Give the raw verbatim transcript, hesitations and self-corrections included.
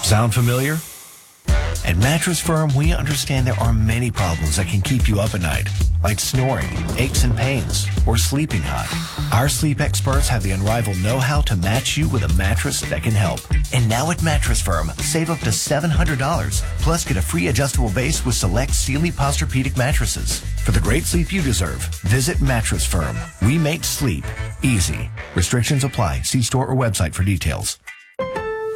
Sound familiar? At Mattress Firm, we understand there are many problems that can keep you up at night, like snoring, aches and pains, or sleeping hot. Our sleep experts have the unrivaled know-how to match you with a mattress that can help. And now at Mattress Firm, save up to seven hundred dollars, plus get a free adjustable base with select Sealy Posturepedic mattresses. For the great sleep you deserve, visit Mattress Firm. We make sleep easy. Restrictions apply. See store or website for details.